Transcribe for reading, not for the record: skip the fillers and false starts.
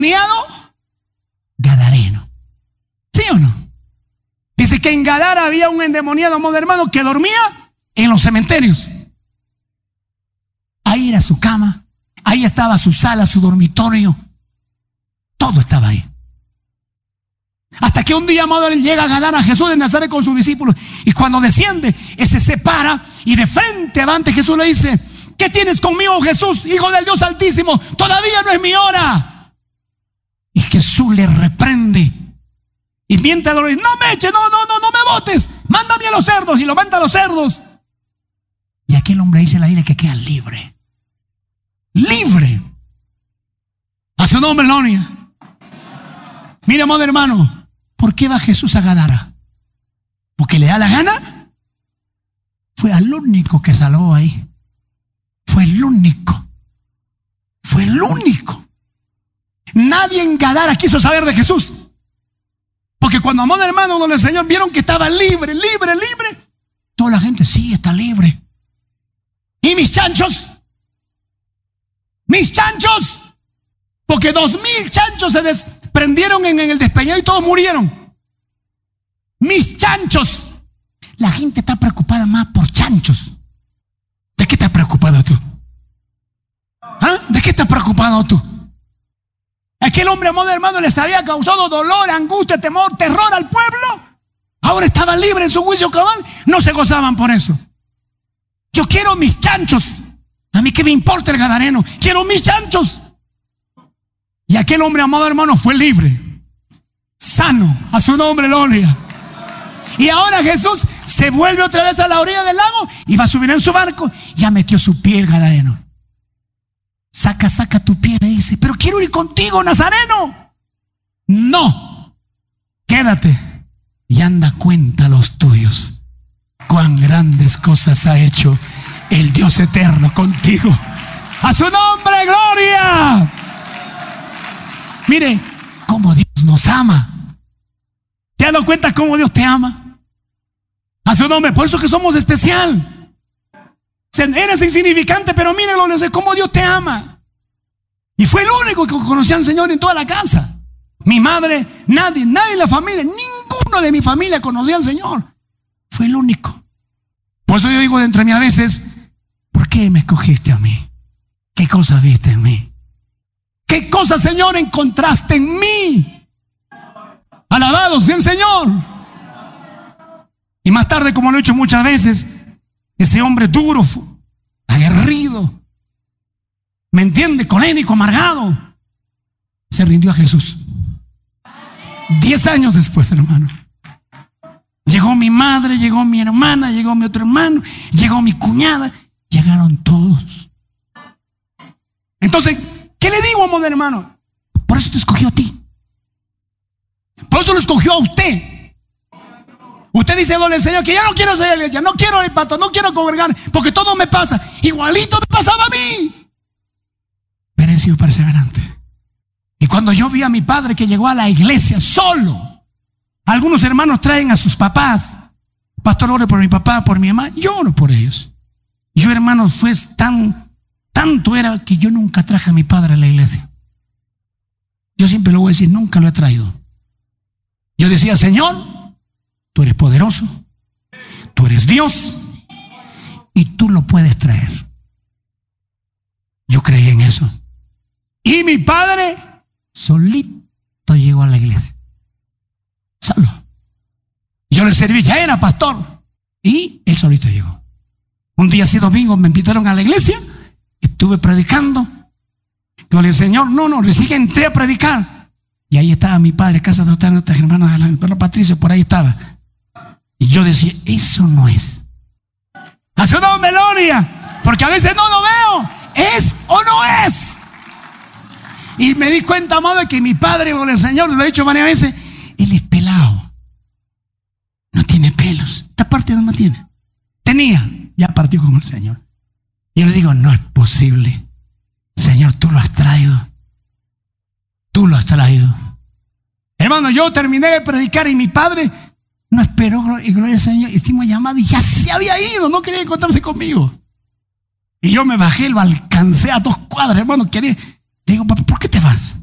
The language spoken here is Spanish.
gadareno. ¿Sí o no? Dice que en Gadara había un endemoniado, amado hermano, que dormía en los cementerios. Ahí era su cama, ahí estaba su sala, su dormitorio. Todo estaba ahí. Hasta que un día, amado, él llega a Gadara, Jesús de Nazaret con sus discípulos. Y cuando desciende, ese se para y de frente avante Jesús le dice: ¿qué tienes conmigo, Jesús, Hijo del Dios Altísimo? Todavía no es mi hora. Y Jesús le reprende. Y mientras lo dice: no me eches, no me botes. Mándame a los cerdos. Y lo manda a los cerdos. Y aquel hombre dice en la Biblia que queda libre. Libre. A su nombre, gloria. Mira, amado hermano, ¿por qué va Jesús a Gadara? ¿Porque le da la gana? Fue al único que salvó ahí. Fue el único. Fue el único. Nadie en Gadara quiso saber de Jesús. Porque cuando, amado hermano, donde el Señor vieron que estaba libre, toda la gente: sí, está libre. ¿Y mis chanchos? Mis chanchos. Porque 2,000 chanchos se desprendieron en el despeñado y todos murieron. Mis chanchos. La gente está preocupada más por chanchos. ¿De qué estás preocupado tú? ¿Ah? ¿De qué estás preocupado tú? Aquel hombre, amado hermano, les había causado dolor, angustia, temor, terror al pueblo. Ahora estaban libres en su juicio cabal. No se gozaban por eso. Yo quiero mis chanchos. A mí qué me importa el gadareno. Quiero mis chanchos. Y aquel hombre, amado hermano, fue libre, sano. A su nombre, gloria. Y ahora Jesús se vuelve otra vez a la orilla del lago y va a subir en su barco. Ya metió su pie el gadareno. Saca tu pie, le dice: pero quiero ir contigo, Nazareno. No, quédate y anda, cuenta a los tuyos cuán grandes cosas ha hecho el Dios eterno contigo. A su nombre, gloria. Mire cómo Dios nos ama. ¿Te has dado cuenta cómo Dios te ama? A su nombre. Por eso que somos especial. Eres insignificante, pero mírenlo, no sé cómo Dios te ama. Y fue el único que conocía al Señor en toda la casa. Mi madre, nadie en la familia, ninguno de mi familia conocía al Señor. Fue el único. Por eso yo digo dentro de mí a veces: ¿por qué me escogiste a mí? ¿Qué cosas viste en mí? ¿Qué cosas, Señor, encontraste en mí? Alabado sea el Señor. Y más tarde, como lo he hecho muchas veces, ese hombre duro, aguerrido, ¿me entiende? Colénico, amargado, se rindió a Jesús. 10 años después, hermano. Llegó mi madre, llegó mi hermana, llegó mi otro hermano, llegó mi cuñada, llegaron todos. Entonces, ¿qué le digo, amado hermano? Por eso te escogió a ti. Por eso lo escogió a usted. Usted dice: don el Señor, que ya no quiero ser iglesia, no quiero ir pato, no quiero congregar, porque todo me pasa. Igualito me pasaba a mí. Pero he sido perseverante. Y cuando yo vi a mi padre que llegó a la iglesia solo, algunos hermanos traen a sus papás: pastor, ore por mi papá, por mi mamá. Yo oro por ellos. Yo, hermanos, fue tanto era que yo nunca traje a mi padre a la iglesia. Yo siempre lo voy a decir: nunca lo he traído. Yo decía: Señor, tú eres poderoso, tú eres Dios y tú lo puedes traer. Yo creí en eso. Y mi padre solito llegó a la iglesia. Solo. Yo le serví, ya era pastor. Y él solito llegó. Un día así domingo me invitaron a la iglesia. Estuve predicando. Gloria al Señor. No, recién que entré a predicar. Y ahí estaba mi padre, casa de nuestras hermanas, mi hermano Patricio, por ahí estaba. Y yo decía: eso no es. A su nombre, gloria. Porque a veces no lo veo. ¿Es o no es? Y me di cuenta, amado, de que mi padre, gloria al Señor, lo he dicho varias veces, él es pelado. No tiene pelos. Esta parte no tiene. Tenía. Ya partió con el Señor. Y yo le digo: no es posible. Señor, tú lo has traído. Tú lo has traído. Hermano, yo terminé de predicar y mi padre no esperó, y gloria al Señor, hicimos llamado y ya se había ido, no quería encontrarse conmigo. Y yo me bajé, lo alcancé a 2 cuadras, hermano, le digo: papá, ¿por qué te vas?